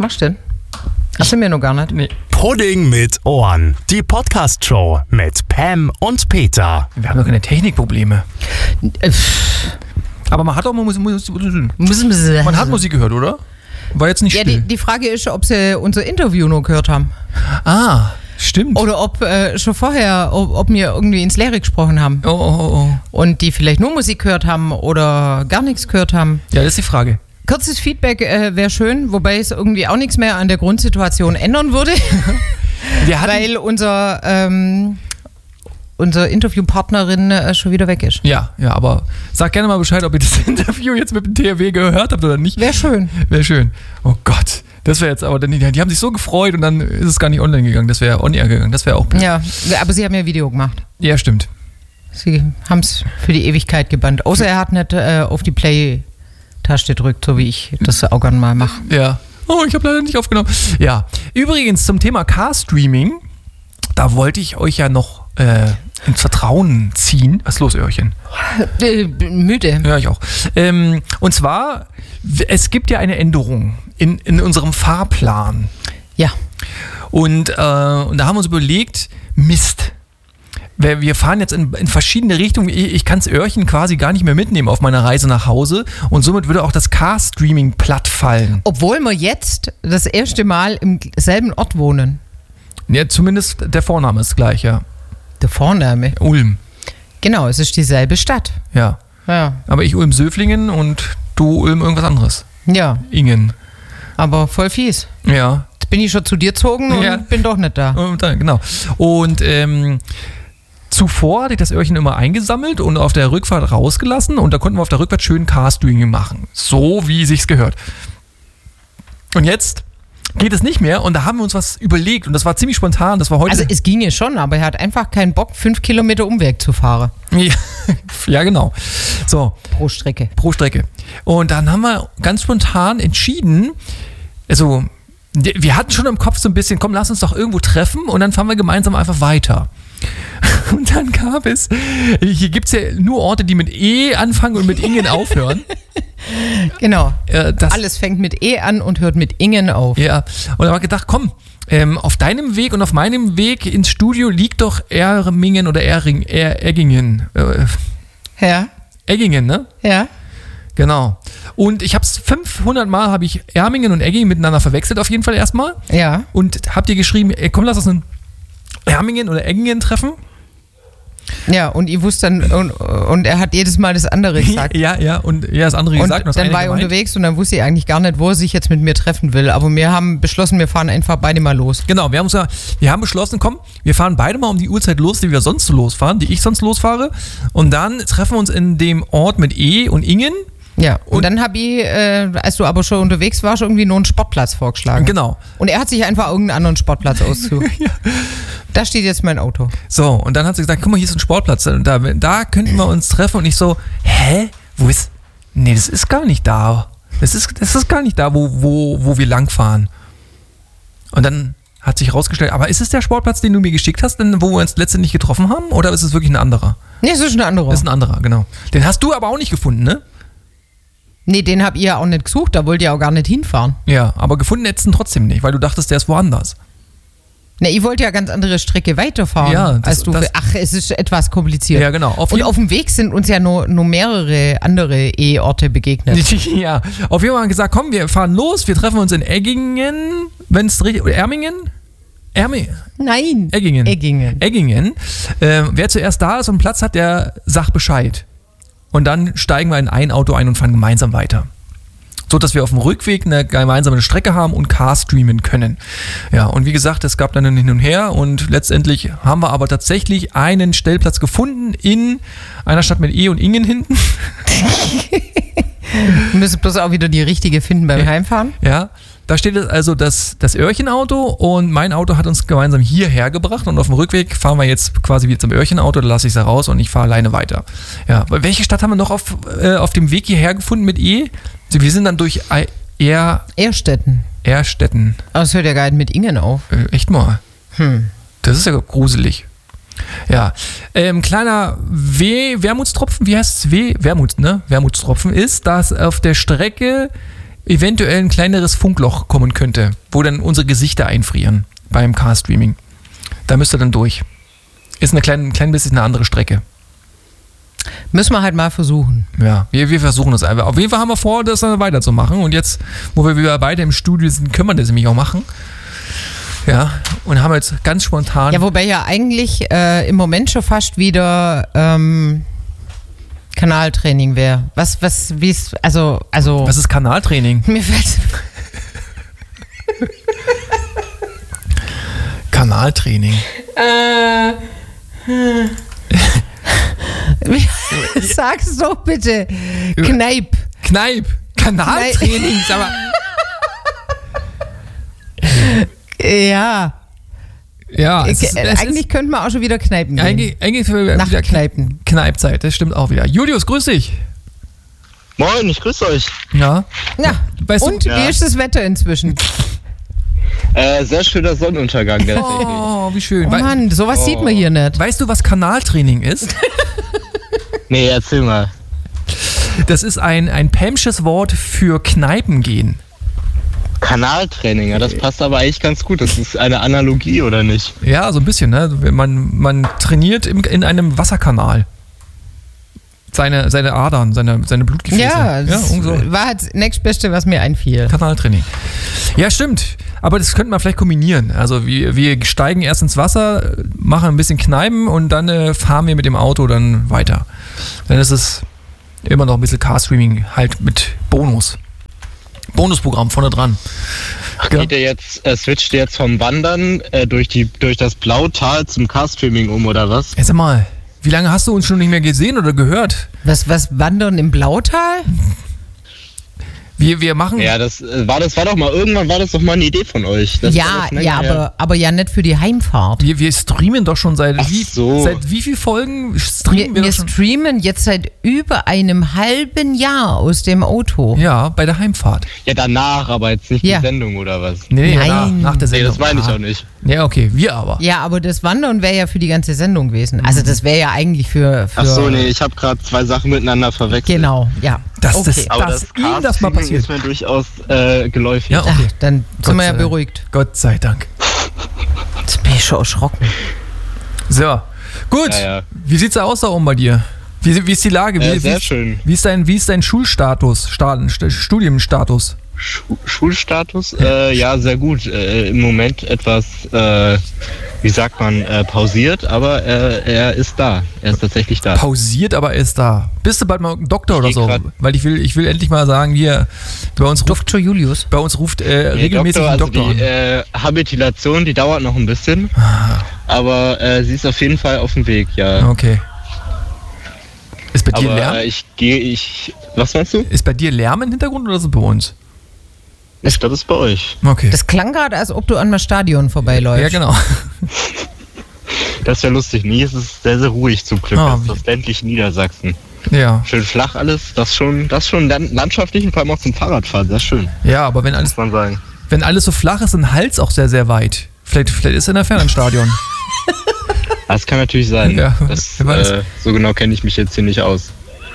machst du denn? Hast du mir noch gar nicht? Nee. Pudding mit Ohren. Die Podcast-Show mit Pam und Peter. Wir haben doch keine Technikprobleme. Aber man hat auch mal man hat Musik gehört, oder? War jetzt nicht still. Die Frage ist, ob sie unser Interview noch gehört haben. Ah, stimmt. Oder ob schon vorher, ob wir irgendwie ins Leere gesprochen haben. Oh. Und die vielleicht nur Musik gehört haben oder gar nichts gehört haben. Ja, das ist die Frage. Kurzes Feedback wäre schön, wobei es irgendwie auch nichts mehr an der Grundsituation ändern würde. Weil unsere Interviewpartnerin schon wieder weg ist. Ja, aber sag gerne mal Bescheid, ob ihr das Interview jetzt mit dem THW gehört habt oder nicht. Wäre schön. Oh Gott, das wäre jetzt aber, die haben sich so gefreut und dann ist es gar nicht online gegangen, das wäre on-air gegangen, das wäre auch blöd. Ja, aber sie haben ja Video gemacht. Ja, stimmt. Sie haben es für die Ewigkeit gebannt. Außer er hat nicht auf die Play-Taste gedrückt, so wie ich das auch gerne mal mache. Ja. Oh, ich habe leider nicht aufgenommen. Ja, übrigens zum Thema Car-Streaming, da wollte ich euch ja noch ins Vertrauen ziehen. Was ist los, Öhrchen? Müde. Ja, ich auch. Und zwar, es gibt ja eine Änderung in unserem Fahrplan. Ja. Und da haben wir uns überlegt, Mist. Wir fahren jetzt in verschiedene Richtungen. Ich kann das Öhrchen quasi gar nicht mehr mitnehmen auf meiner Reise nach Hause. Und somit würde auch das Car-Streaming platt fallen. Obwohl wir jetzt das erste Mal im selben Ort wohnen. Ja, zumindest der Vorname ist gleich, ja. Der Vorname? Ulm. Genau, es ist dieselbe Stadt. Ja. Aber ich Ulm-Söflingen und du Ulm irgendwas anderes. Ja. Ingen. Aber voll fies. Ja. Jetzt bin ich schon zu dir gezogen und bin doch nicht da. Genau. Und zuvor hatte ich das Öhrchen immer eingesammelt und auf der Rückfahrt rausgelassen und da konnten wir auf der Rückfahrt schön Car-Streaming machen. So, wie sich's gehört. Und jetzt geht es nicht mehr und da haben wir uns was überlegt und das war ziemlich spontan, das war heute... Also es ginge schon, aber er hat einfach keinen Bock, 5 Kilometer Umweg zu fahren. Ja, genau. So. Pro Strecke. Und dann haben wir ganz spontan entschieden, also wir hatten schon im Kopf so ein bisschen, komm, lass uns doch irgendwo treffen und dann fahren wir gemeinsam einfach weiter. Und dann gab es, hier gibt es ja nur Orte, die mit E anfangen und mit Ingen aufhören. Genau. Alles fängt mit E an und hört mit Ingen auf. Ja, und da haben wir gedacht, komm, auf deinem Weg und auf meinem Weg ins Studio liegt doch Ermingen oder Eggingen. Ja. Eggingen, ne? Ja. Genau. Und ich habe es 500 Mal, habe ich Ermingen und Eggingen miteinander verwechselt auf jeden Fall erstmal. Ja. Und habt ihr geschrieben, komm, lass uns in Ermingen oder Eggingen treffen. Ja, und ich wusste dann, und er hat jedes Mal das andere gesagt. Ja, das andere gesagt. Und dann war er unterwegs und dann wusste ich eigentlich gar nicht, wo er sich jetzt mit mir treffen will. Aber wir haben beschlossen, wir fahren einfach beide mal los. Genau, wir haben beschlossen, komm, wir fahren beide mal um die Uhrzeit los, die wir sonst losfahren, die ich sonst losfahre. Und dann treffen wir uns in dem Ort mit E und Ingen. Ja, und dann habe ich, als du aber schon unterwegs warst, irgendwie nur einen Sportplatz vorgeschlagen. Genau. Und er hat sich einfach irgendeinen anderen Sportplatz ausgesucht. Ja. Da steht jetzt mein Auto. So, und dann hat sie gesagt, guck mal, hier ist ein Sportplatz. Da könnten wir uns treffen. Und ich so, hä? Nee, das ist gar nicht da. Das ist gar nicht da, wo wir langfahren. Und dann hat sich rausgestellt, aber ist es der Sportplatz, den du mir geschickt hast, denn wo wir uns letztendlich getroffen haben? Oder ist es wirklich ein anderer? Nee, es ist ein anderer. Das ist ein anderer, genau. Den hast du aber auch nicht gefunden, ne? Nee, den habt ihr ja auch nicht gesucht, da wollt ihr auch gar nicht hinfahren. Ja, aber gefunden hättest du ihn trotzdem nicht, weil du dachtest, der ist woanders. Ne, ich wollte ja ganz andere Strecke weiterfahren. Ja, es ist etwas kompliziert. Ja, genau. Und auf dem Weg sind uns ja nur mehrere andere E-Orte begegnet. Ja, auf jeden Fall haben wir gesagt, komm, wir fahren los, wir treffen uns in Eggingen, wenn es richtig, oder Ermingen? Nein. Eggingen. Wer zuerst da ist und Platz hat, der sagt Bescheid. Und dann steigen wir in ein Auto ein und fahren gemeinsam weiter. So, dass wir auf dem Rückweg eine gemeinsame Strecke haben und Car streamen können. Ja, und wie gesagt, es gab dann ein Hin und Her und letztendlich haben wir aber tatsächlich einen Stellplatz gefunden in einer Stadt mit E und Ingen hinten. Wir müssen bloß auch wieder die richtige finden beim Heimfahren. Ja, da steht also das Öhrchen-Auto und mein Auto hat uns gemeinsam hierher gebracht und auf dem Rückweg fahren wir jetzt quasi wieder zum Öhrchen-Auto, da lasse ich es raus und ich fahre alleine weiter. Ja, welche Stadt haben wir noch auf dem Weg hierher gefunden mit E? Wir sind dann durch Erstetten. Aber es hört ja gar nicht mit Ingen auf. Echt mal? Das ist ja gruselig. Ja, kleiner Wermutstropfen, wie heißt es? Wermutstropfen ist, dass auf der Strecke eventuell ein kleineres Funkloch kommen könnte, wo dann unsere Gesichter einfrieren beim Car-Streaming. Da müsst ihr dann durch. Ist ein klein bisschen eine andere Strecke. Müssen wir halt mal versuchen. Ja, wir versuchen das einfach. Auf jeden Fall haben wir vor, das dann weiterzumachen. Und jetzt, wo wir wieder beide im Studio sind, können wir das nämlich auch machen. Ja, und haben jetzt ganz spontan... Ja, wobei ja eigentlich im Moment schon fast wieder Kanaltraining wäre. Was ist Kanaltraining? Mir fällt... Kanaltraining. Sag's doch bitte. Kneipp. Kanaltraining. Sag mal. Ja. Ja, eigentlich könnte man auch schon wieder Kneipen gehen. Eigentlich für Nachtkneipen. Kneipzeit, das stimmt auch wieder. Julius, grüß dich. Moin, ich grüße euch. Ja. Ja. Und wie ist das Wetter inzwischen? Sehr schöner Sonnenuntergang. Tatsächlich. Oh, wie schön. Oh Mann, sowas sieht man hier nicht. Weißt du, was Kanaltraining ist? Nee, erzähl mal. Das ist ein Pamsches Wort für Kneipen gehen. Kanaltraining, ja, das passt aber eigentlich ganz gut. Das ist eine Analogie, oder nicht? Ja, so ein bisschen, ne? Man trainiert in einem Wasserkanal. Seine Adern, seine Blutgefäße. Ja, das war halt das nächstbeste, was mir einfiel. Kanaltraining. Ja, stimmt. Aber das könnte man vielleicht kombinieren. Also wir steigen erst ins Wasser, machen ein bisschen Kneipen und dann fahren wir mit dem Auto dann weiter. Dann ist es immer noch ein bisschen Car-Streaming, halt mit Bonusprogramm vorne dran. Geht ihr jetzt, switcht ihr jetzt vom Wandern durch das Blautal zum Car-Streaming oder was? Jetzt mal, wie lange hast du uns schon nicht mehr gesehen oder gehört? Was Wandern im Blautal? Wir machen... Ja, irgendwann war das doch mal eine Idee von euch. Aber ja nicht für die Heimfahrt. Wir streamen doch schon seit wie viel Folgen streamen wir schon? Streamen jetzt seit über einem halben Jahr aus dem Auto. Ja, bei der Heimfahrt. Ja, danach, aber jetzt nicht die Sendung oder was? Nee, Nein. nach der Sendung. Nee, das meine ich auch nicht. Ja, okay, wir aber. Ja, aber das Wandern wäre ja für die ganze Sendung gewesen. Also das wäre ja eigentlich für... Ach so, nee, ich habe gerade zwei Sachen miteinander verwechselt. Genau, ja. Aber das mal passiert. ist mir durchaus geläufig. Ja, okay. Ach, dann sind wir ja beruhigt. Gott sei Dank. Jetzt bin ich schon erschrocken. So, gut. Ja. Wie sieht's aus da oben bei dir? Wie ist die Lage? Sehr schön. Wie ist dein Schulstatus, Studienstatus? Schulstatus? Ja, sehr gut. Im Moment etwas, wie sagt man, pausiert, aber er ist da. Er ist tatsächlich da. Pausiert, aber er ist da. Bist du bald mal ein Doktor oder so? Weil ich will endlich mal sagen, hier, bei uns Dr. Julius. Bei uns ruft regelmäßig ein Doktor an. Die Habilitation, die dauert noch ein bisschen, aber sie ist auf jeden Fall auf dem Weg, ja. Okay. Ist bei dir Lärm? Was meinst du? Ist bei dir Lärm im Hintergrund oder ist es bei uns? Ich glaube, das ist bei euch. Okay. Das klang gerade, als ob du an einem Stadion vorbeiläufst. Ja, genau. Das ist ja lustig. Nie ist es sehr, sehr ruhig zum Glück. Das ist das ländliche Niedersachsen. Ja. Schön flach alles. Das schon landschaftlich und vor allem auch zum Fahrradfahren. Sehr schön. Ja, aber wenn alles so flach ist, dann Hals auch sehr, sehr weit. Vielleicht ist er in der Ferne ein Stadion. Das kann natürlich sein. Ja, so genau kenne ich mich jetzt hier nicht aus.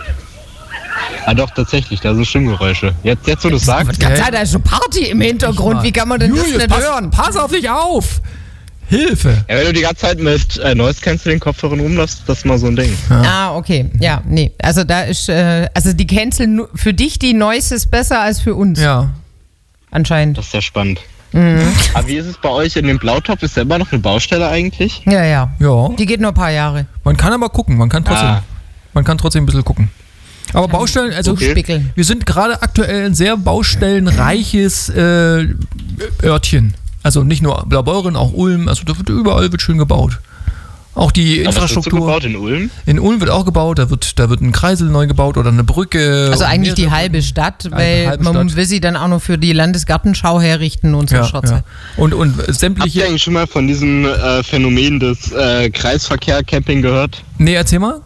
Ah doch, tatsächlich, da sind Stimmgeräusche. Jetzt wo du es sagst. Da ist so Party im Hintergrund, wie kann man denn Julius, das nicht hören? Pass auf dich auf! Hilfe! Ja, wenn du die ganze Zeit mit Noise Cancelling Kopfhörern rumläufst, das ist mal so ein Ding. Ja. Okay. Ja, nee. Also da ist, die Canceln, für dich die Noise ist besser als für uns. Ja. Anscheinend. Das ist ja spannend. Aber wie ist es bei euch in dem Blautopf? Ist da immer noch eine Baustelle eigentlich? Ja. Ja. Die geht nur ein paar Jahre. Man kann aber gucken, man kann trotzdem ein bisschen gucken. Aber Baustellen, also wir sind gerade aktuell ein sehr baustellenreiches Örtchen. Also nicht nur Blaubeuren, auch Ulm, also überall wird schön gebaut. Auch die Infrastruktur. Was wird so gebaut in Ulm? In Ulm wird auch gebaut, da wird ein Kreisel neu gebaut oder eine Brücke. Also eigentlich die halbe Stadt, weil man will sie dann auch noch für die Landesgartenschau herrichten und so Schotze. Ja. Und sämtliche... Habt ihr eigentlich schon mal von diesem Phänomen des Kreisverkehr-Camping gehört? Nee, erzähl mal.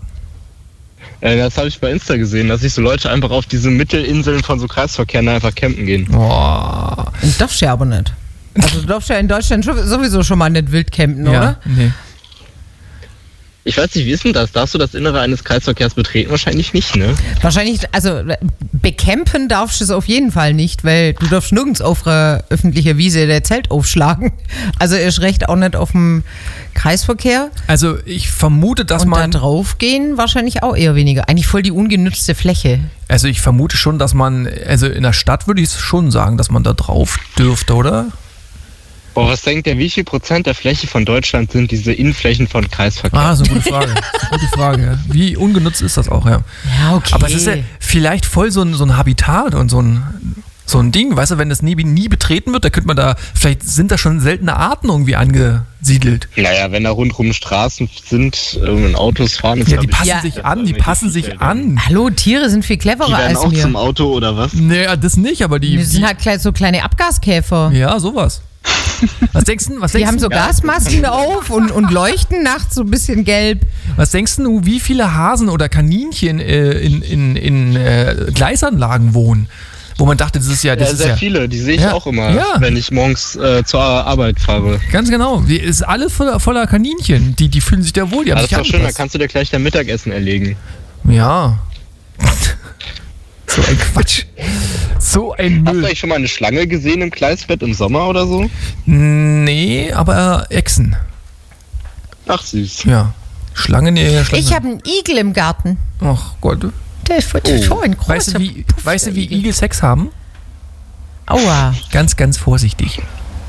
Das habe ich bei Insta gesehen, dass sich so Leute einfach auf diese Mittelinseln von so Kreisverkehren einfach campen gehen. Boah. Darfst du ja aber nicht. Also du darfst ja in Deutschland sowieso schon mal nicht wild campen, oder? Nee. Ich weiß nicht, wie ist denn das? Darfst du das Innere eines Kreisverkehrs betreten? Wahrscheinlich nicht, ne? Wahrscheinlich, also becampen darfst du es auf jeden Fall nicht, weil du darfst nirgends auf einer öffentlichen Wiese der Zelt aufschlagen. Also erst recht auch nicht auf dem Kreisverkehr. Also ich vermute, dass Und man... da drauf gehen wahrscheinlich auch eher weniger. Eigentlich voll die ungenutzte Fläche. Also ich vermute schon, dass man... Also in der Stadt würde ich schon sagen, dass man da drauf dürfte, oder? Boah, was denkt ihr, wie viel Prozent der Fläche von Deutschland sind diese Innenflächen von Kreisverkehr? Ah, so eine gute Frage. Gute Frage, ja. Wie ungenutzt ist das auch, ja. Ja, okay. Aber es ist ja vielleicht voll so ein Habitat und so ein Ding, weißt du, wenn das nie betreten wird, da könnte man da, vielleicht sind da schon seltene Arten irgendwie angesiedelt. Naja, wenn da rundherum Straßen sind und Autos fahren, ist Ja, die glaub ich, passen Ja. sich an, die passen sich an. Hallo, Tiere sind viel die cleverer werden als auch wir. zum Auto oder was? Naja, das nicht, aber die... Die sind halt so kleine Abgaskäfer. ja, sowas. Was denkst du? Die haben so Gasmasken auf und leuchten nachts so ein bisschen gelb. Was denkst du, wie viele Hasen oder Kaninchen in Gleisanlagen wohnen? Wo man dachte, das ist ja... Das Ja, ist sehr ja viele, die sehe ich Ja. auch immer, Ja. wenn ich morgens zur Arbeit fahre. ganz genau. Die ist alle voller Kaninchen. Die fühlen sich da wohl. Die haben Ja, das sich ist doch schön, da angepasst. kannst du dir gleich dein Mittagessen erlegen. Ja. So ein Quatsch. So ein Hast du Müll. eigentlich schon mal eine Schlange gesehen im Gleisbett im Sommer oder so? Nee, aber Echsen. Ach süß. Ja. Schlange, nee, Schlange. Ich habe einen Igel im Garten. Ach Gott. Der ist schon ein großer Weißt du, wie Igel Sex haben? Aua. Ganz, ganz vorsichtig.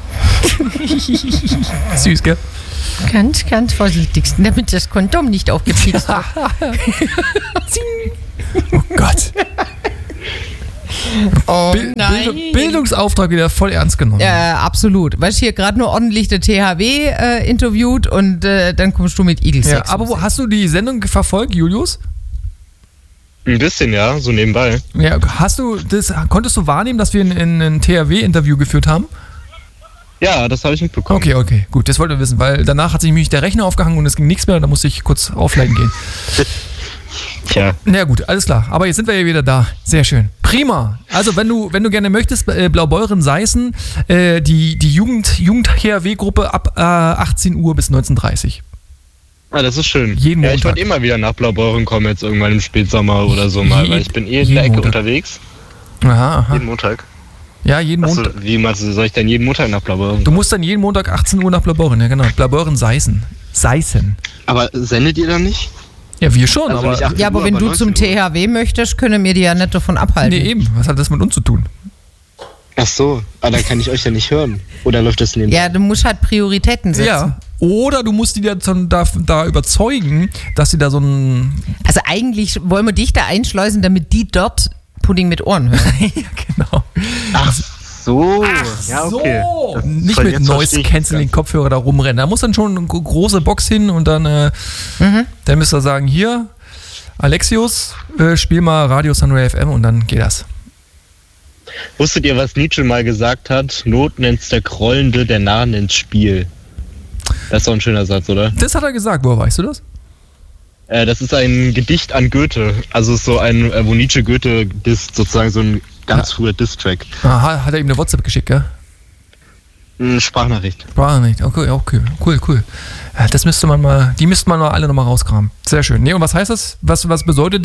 Süß, gell? Ganz, ganz vorsichtig, damit das Kondom nicht aufgepiekst wird. Oh Gott. Oh Bildungsauftrag wieder voll ernst genommen. Absolut. Weißt du, hier gerade nur ordentlich der THW interviewt und dann kommst du mit Igelsex. Ja, aber hast du die Sendung verfolgt, Julius? Ein bisschen, ja, so nebenbei. Ja, konntest du wahrnehmen, dass wir ein THW-Interview geführt haben? Ja, das habe ich mitbekommen. Okay, gut, das wollten wir wissen, weil danach hat sich nämlich der Rechner aufgehangen und es ging nichts mehr, da musste ich kurz offline gehen. Tja. Na gut, alles klar. Aber jetzt sind wir ja wieder da. Sehr schön. Prima. Also wenn du gerne möchtest, Blaubeuren-Seißen, die Jugend-HRW-Gruppe ab 18 Uhr bis 19:30 Uhr. Ah, das ist schön. Jeden ja, ich Montag. wollte immer wieder nach Blaubeuren kommen, jetzt irgendwann im Spätsommer oder so mal, weil ich bin in jeden der Ecke Montag. unterwegs. Aha. Jeden Montag. Ja, jeden Achso, Montag. wie meinst du, soll ich denn jeden Montag nach Blaubeuren? Du musst dann jeden Montag 18 Uhr nach Blaubeuren, ja genau. Blaubeuren-Seißen. Seißen. Aber sendet ihr dann nicht? Ja, wir schon, Also aber... nicht 18 Ja, aber Uhr, wenn du 19 zum Uhr. THW möchtest, können wir dir ja nicht davon abhalten. Nee, eben. Was hat das mit uns zu tun? Ach so, dann kann ich euch ja nicht hören. Oder läuft das neben? Ja, du musst halt Prioritäten setzen. Ja. Oder du musst die da überzeugen, dass sie da so ein... Also eigentlich wollen wir dich da einschleusen, damit die dort Pudding mit Ohren hören. ja, genau. Ach so, ja, okay. So. Das- Nicht voll, mit jetzt verstehe ich Noise-Canceling das Kopfhörer da rumrennen. Da muss dann schon eine große Box hin und dann, dann müsst ihr sagen, hier, Alexius, spiel mal Radio Sunray FM und dann geht das. Wusstet ihr, was Nietzsche mal gesagt hat? Not nennt's der Grollende, der Narr nennt's Spiel. Das ist doch ein schöner Satz, oder? Das hat er gesagt. Woher weißt du das? Das ist ein Gedicht an Goethe. Also so ein, wo Nietzsche Goethe disst, sozusagen so ein ganz früher Diss-Track. Aha, hat er ihm eine WhatsApp geschickt, gell? Eine Sprachnachricht. War nicht. Okay, cool. Ja, die müsste man mal alle nochmal rauskramen. Sehr schön. Nee, und was heißt das? Was bedeutet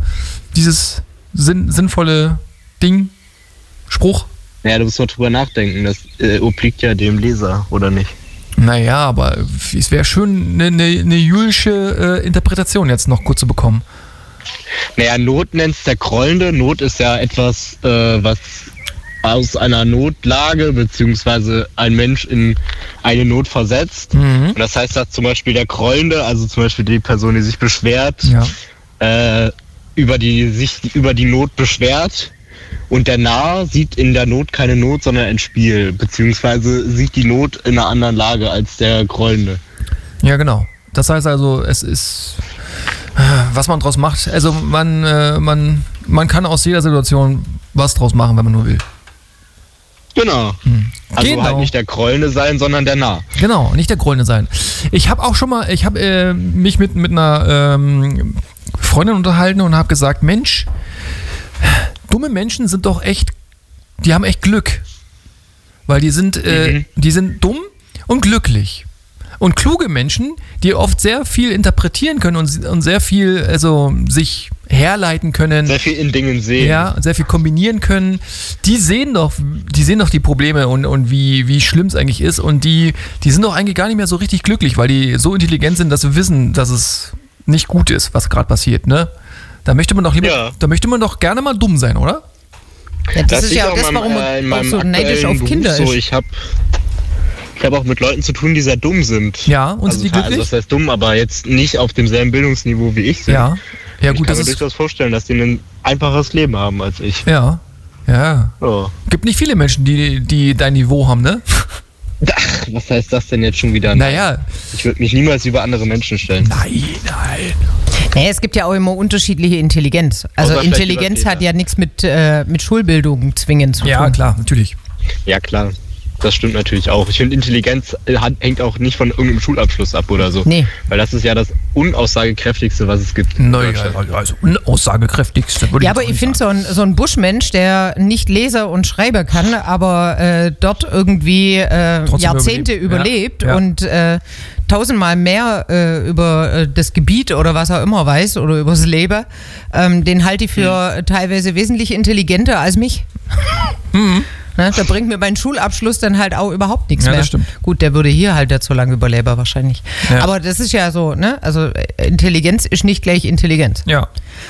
dieses sinnvolle Ding? Spruch? Ja, du musst mal drüber nachdenken. Das obliegt ja dem Leser, oder nicht? Naja, aber es wäre schön, eine Julsche Interpretation jetzt noch kurz zu bekommen. Naja, Not nennt's der Grollende. Not ist ja etwas, was aus einer Notlage beziehungsweise ein Mensch in eine Not versetzt. Mhm. Und das heißt, dass zum Beispiel der Grollende, also zum Beispiel die Person, die sich beschwert, Ja. über die Not beschwert. Und der Narr sieht in der Not keine Not, sondern ein Spiel. Beziehungsweise sieht die Not in einer anderen Lage als der Grollende. Ja, genau. Das heißt also, es ist, was man draus macht. Also man kann aus jeder Situation was draus machen, wenn man nur will. Genau. Also halt nicht der Grollende sein, sondern der Narr. Genau, nicht der Grollende sein. Ich habe auch schon mal, mich mit einer Freundin unterhalten und habe gesagt, Mensch, dumme Menschen sind doch echt, die haben echt Glück. Weil die sind dumm und glücklich. Und kluge Menschen, die oft sehr viel interpretieren können und sehr viel, also sich herleiten können. Sehr viel in Dingen sehen. Ja, sehr viel kombinieren können. Die sehen doch die Probleme und wie schlimm es eigentlich ist. Und die sind doch eigentlich gar nicht mehr so richtig glücklich, weil die so intelligent sind, dass sie wissen, dass es nicht gut ist, was gerade passiert, ne? Da möchte man doch gerne mal dumm sein, oder? Ja, das ist ja auch das, warum man auch so neidisch auf Kinder ist. Ich habe auch mit Leuten zu tun, die sehr dumm sind. Ja, und sind die glücklich? Also das heißt dumm, aber jetzt nicht auf demselben Bildungsniveau wie ich sind. Ja, gut, ich kann mir durchaus vorstellen, dass die ein einfacheres Leben haben als ich. Ja. Oh. Gibt nicht viele Menschen, die dein Niveau haben, ne? Ach, was heißt das denn jetzt schon wieder? Naja. Ich würde mich niemals über andere Menschen stellen. Nein. Naja, es gibt ja auch immer unterschiedliche Intelligenz. Also Intelligenz hat ja nichts mit Schulbildung zwingend zu tun. Ja, klar, natürlich. Ja, klar. Das stimmt natürlich auch. Ich finde, Intelligenz hängt auch nicht von irgendeinem Schulabschluss ab oder so. Nee. Weil das ist ja das Unaussagekräftigste, was es gibt. Naja, also unaussagekräftigste. Ja, aber ich finde so ein Buschmensch, der nicht Leser und Schreiber kann, aber dort irgendwie Jahrzehnte überlebt ja. und tausendmal mehr über das Gebiet oder was auch immer weiß oder über das Leben, den halte ich für teilweise wesentlich intelligenter als mich. Ne, da bringt mir mein Schulabschluss dann halt auch überhaupt nichts mehr. Das stimmt. Gut, der würde hier halt dazu lange überleben wahrscheinlich. Ja. Aber das ist ja so, ne? Also Intelligenz ist nicht gleich Intelligenz. Ja.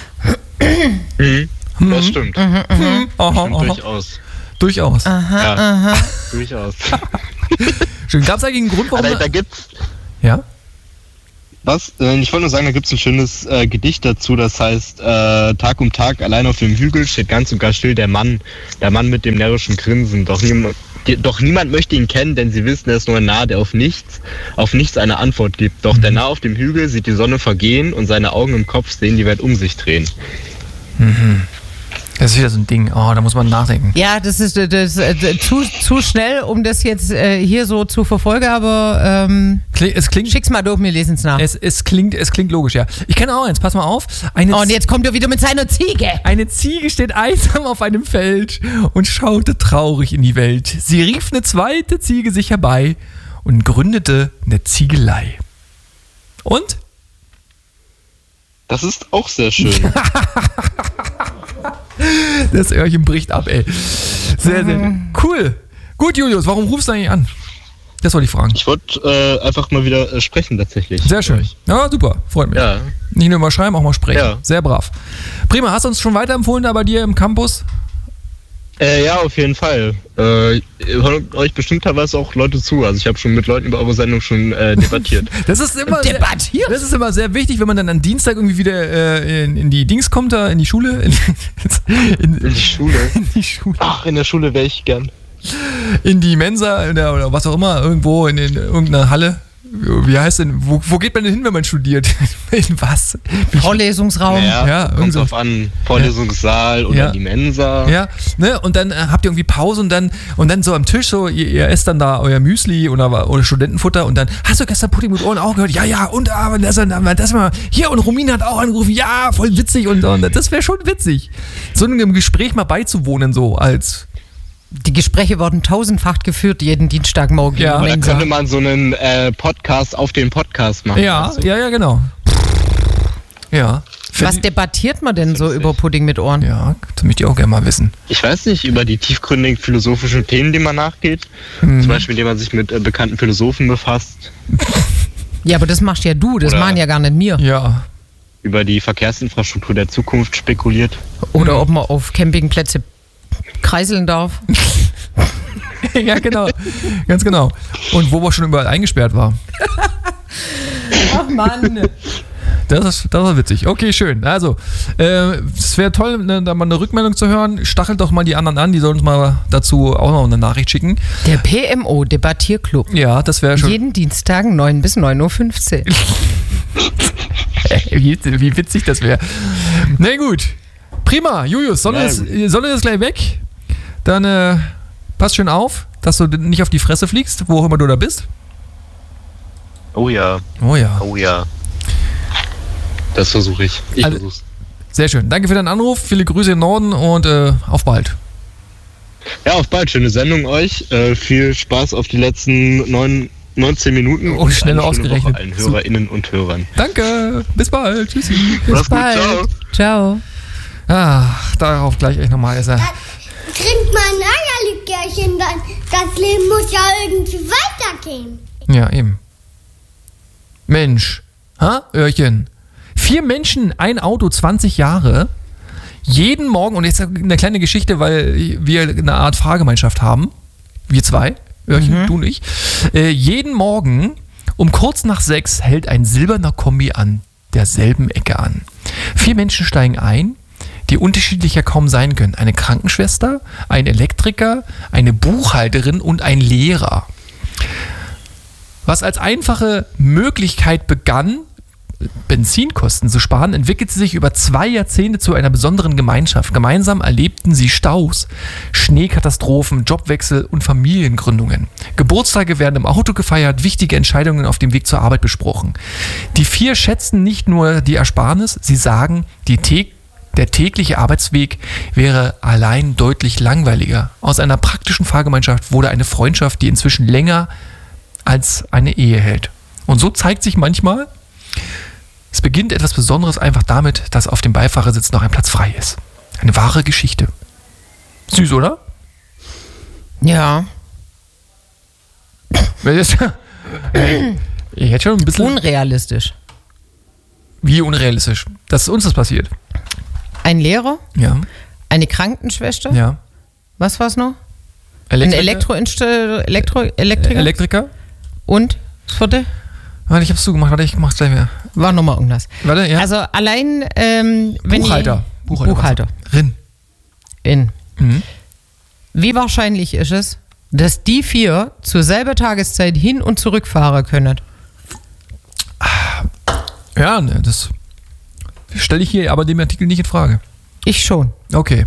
Das stimmt. Durchaus. Durchaus. Durchaus. Schön. Gab es eigentlich einen Grund, warum... Aber da gibt's... Ja? Was? Ich wollte nur sagen, da gibt es ein schönes Gedicht dazu, das heißt, Tag um Tag allein auf dem Hügel steht ganz und gar still der Mann mit dem närrischen Grinsen. Doch niemand möchte ihn kennen, denn sie wissen, er ist nur ein Narr, der auf nichts eine Antwort gibt. Doch der Narr auf dem Hügel sieht die Sonne vergehen und seine Augen im Kopf sehen die Welt um sich drehen. Mhm. Das ist wieder so ein Ding. Oh, da muss man nachdenken. Ja, das ist zu schnell, um das jetzt hier so zu verfolgen, aber schick's mal durch, wir lesen es nach. Es klingt logisch, ja. Ich kenne auch eins, pass mal auf. Und jetzt kommt er wieder mit seiner Ziege. Eine Ziege steht einsam auf einem Feld und schaute traurig in die Welt. Sie rief eine zweite Ziege sich herbei und gründete eine Ziegelei. Und? Das ist auch sehr schön. Das Öhrchen bricht ab, ey. Sehr, sehr cool. Gut, Julius, warum rufst du eigentlich an? Das wollte ich fragen. Ich wollte einfach mal wieder sprechen, tatsächlich. Sehr schön. Ja, super. Freut mich. Ja. Nicht nur mal schreiben, auch mal sprechen. Ja. Sehr brav. Prima, hast du uns schon weiterempfohlen da bei dir im Campus? Ja, auf jeden Fall. Hören euch bestimmt teilweise auch Leute zu. Also ich habe schon mit Leuten über eure Sendung schon debattiert. Das ist immer sehr wichtig, wenn man dann am Dienstag irgendwie wieder in die Dings kommt, da in die Schule. In die Schule? In die Schule. Ach, in der Schule wäre ich gern. In die Mensa oder was auch immer, irgendwo in irgendeiner Halle. Wie heißt denn, wo geht man denn hin, wenn man studiert? In was? Vorlesungsraum. Ja, kommt drauf an. Vorlesungssaal oder die Mensa. Ja, ne? Und dann habt ihr irgendwie Pause und dann so am Tisch so, ihr esst dann da euer Müsli oder Studentenfutter und dann, hast du gestern Pudding mit Ohren auch gehört? Ja, und aber das mal, hier, und Romina hat auch angerufen, ja, voll witzig und das wäre schon witzig. So einem Gespräch mal beizuwohnen, so als... Die Gespräche wurden tausendfach geführt jeden Dienstagmorgen. Ja, aber dann könnte man so einen Podcast auf den Podcast machen. Ja, also. ja, genau. Ja. Was debattiert man denn so über Pudding mit Ohren? Ja, das möchte ich auch gerne mal wissen. Ich weiß nicht, über die tiefgründigen philosophischen Themen, die man nachgeht. Zum Beispiel, indem man sich mit bekannten Philosophen befasst. Ja, aber das machst ja du, das machen ja gar nicht mir. Ja. Über die Verkehrsinfrastruktur der Zukunft spekuliert. Oder ob man auf Campingplätze kreiseln darf. Ja, genau. Ganz genau. Und wo man schon überall eingesperrt war. Ach Mann. Das war witzig. Okay, schön. Also, es wäre toll, da mal eine Rückmeldung zu hören. Stachelt doch mal die anderen an, die sollen uns mal dazu auch noch eine Nachricht schicken. Der PMO Debattierclub. Ja, das wäre schon... Jeden Dienstag 9 bis 9.15 Uhr. Wie witzig das wäre. Na gut. Prima. Julius, Sonne ist gleich weg. Dann pass schön auf, dass du nicht auf die Fresse fliegst, wo auch immer du da bist. Oh ja. Oh ja. Oh ja. Das versuche ich. Ich versuch's. Sehr schön. Danke für deinen Anruf. Viele Grüße im Norden und auf bald. Ja, auf bald. Schöne Sendung euch. Viel Spaß auf die letzten 9 19 Minuten. Und schnell eine schöne ausgerechnet. Woche allen HörerInnen und Hörern. Danke, bis bald. Tschüssi. Mach's gut, Bald. ciao. Ciao. Darauf gleich echt nochmal. Trinkt mal ein Eierlikörchen, dann das Leben muss ja irgendwie weitergehen. Ja, eben. Mensch, Öhrchen. 4 Menschen, ein Auto, 20 Jahre. Jeden Morgen, und jetzt eine kleine Geschichte, weil wir eine Art Fahrgemeinschaft haben. Wir 2, Öhrchen, du und ich. Jeden Morgen um kurz nach 6 hält ein silberner Kombi an derselben Ecke an. 4 Menschen steigen ein, die unterschiedlicher kaum sein können. Eine Krankenschwester, ein Elektriker, eine Buchhalterin und ein Lehrer. Was als einfache Möglichkeit begann, Benzinkosten zu sparen, entwickelte sich über 2 Jahrzehnte zu einer besonderen Gemeinschaft. Gemeinsam erlebten sie Staus, Schneekatastrophen, Jobwechsel und Familiengründungen. Geburtstage werden im Auto gefeiert, wichtige Entscheidungen auf dem Weg zur Arbeit besprochen. Die 4 schätzen nicht nur die Ersparnis, sie sagen, der tägliche Arbeitsweg wäre allein deutlich langweiliger. Aus einer praktischen Fahrgemeinschaft wurde eine Freundschaft, die inzwischen länger als eine Ehe hält. Und so zeigt sich manchmal, es beginnt etwas Besonderes einfach damit, dass auf dem Beifahrersitz noch ein Platz frei ist. Eine wahre Geschichte. Süß, oder? Ja. Ich hätte schon ein bisschen... Unrealistisch. Wie unrealistisch? Dass uns das passiert. Ein Lehrer, Ja. eine Krankenschwester. Ja. Was war's noch? Ein Elektriker. Elektriker? Und das 4. Warte, ich hab's zugemacht. Warte, ich mach's gleich wieder. War nochmal irgendwas. Warte, ja. Also allein, wenn Buchhalter. Buchhalterin. Wie wahrscheinlich ist es, dass die 4 zur selben Tageszeit hin- und zurückfahren können? Ja, ne, das stelle ich hier aber dem Artikel nicht in Frage. Ich schon. Okay.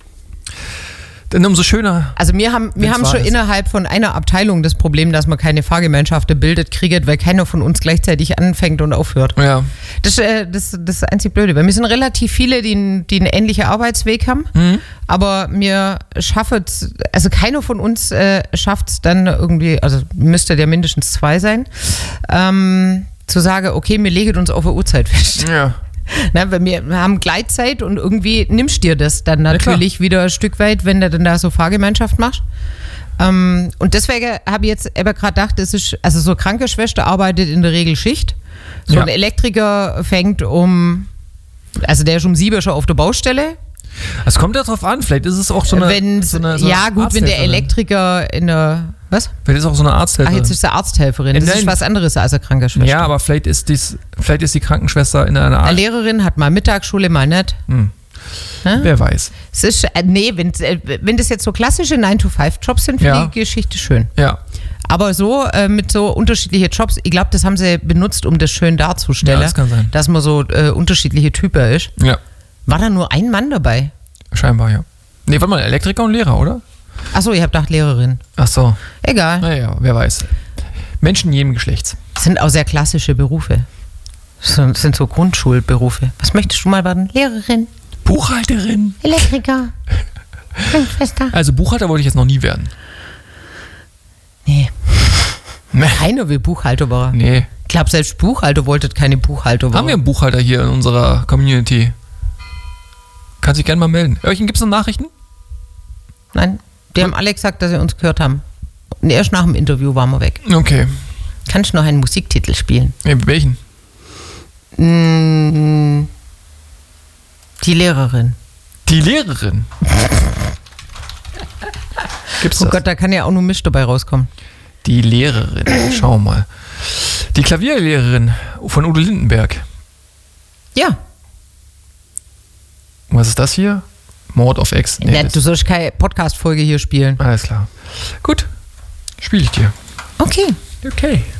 Dann umso schöner. Also wir haben schon innerhalb von einer Abteilung das Problem, dass man keine Fahrgemeinschaften bildet, kriegt, weil keiner von uns gleichzeitig anfängt und aufhört. Ja. Das ist das einzig Blöde, weil wir sind relativ viele, die einen ähnlichen Arbeitsweg haben, aber wir schaffen es, also keiner von uns schafft es dann irgendwie, also müsste der mindestens 2 sein, zu sagen, okay, wir legen uns auf eine Uhrzeit fest. Ja. Na, weil wir haben Gleitzeit und irgendwie nimmst dir das dann natürlich wieder ein Stück weit, wenn du dann da so Fahrgemeinschaft machst. Und deswegen habe ich jetzt aber gerade gedacht, das ist, also so eine Krankenschwester arbeitet in der Regel Schicht. So ein Elektriker fängt also der ist um 7 schon auf der Baustelle. Es kommt ja drauf an, vielleicht ist es auch so eine. Wenn der Elektriker in der. Was? Vielleicht ist auch so eine Arzthelferin. Jetzt ist der Arzthelferin. Das ist was anderes als eine Krankenschwester. Ja, aber vielleicht ist die Krankenschwester in einer Art. Eine Lehrerin hat mal Mittagsschule, mal nicht. Wer weiß. Es ist, wenn das jetzt so klassische 9-to-5-Jobs sind, finde ich die Geschichte schön. Ja. Aber so mit so unterschiedlichen Jobs, ich glaube, das haben sie benutzt, um das schön darzustellen. Ja, das kann sein. Dass man so unterschiedliche Typen ist. Ja. War da nur ein Mann dabei? Scheinbar, ja. Nee, warte mal, Elektriker und Lehrer, oder? Achso, ich habe gedacht Lehrerin. Ach so. Egal. Naja, wer weiß. Menschen jedem Geschlechts. Das sind auch sehr klassische Berufe. Das sind so Grundschulberufe. Was möchtest du mal werden? Lehrerin? Buchhalterin? Elektriker? Krankenschwester? Also Buchhalter wollte ich jetzt noch nie werden. Nee. Keiner will Buchhalter werden. Nee. Ich glaube, selbst Buchhalter wolltet keine Buchhalter werden. Haben wir einen Buchhalter hier in unserer Community? Kannst dich gerne mal melden. Öhrchen, gibt's noch Nachrichten? Nein, die haben alle gesagt, dass sie uns gehört haben. Und erst nach dem Interview waren wir weg. Okay. Kannst du noch einen Musiktitel spielen? Welchen? Die Lehrerin. Die Lehrerin? Gibt's das? Oh Gott, da kann ja auch nur Misch dabei rauskommen. Die Lehrerin. Schau mal. Die Klavierlehrerin von Udo Lindenberg. Ja. Was ist das hier? Mord of X. Nee, Du sollst keine Podcast-Folge hier spielen. alles klar. Gut. Spiele ich dir. Okay. Okay.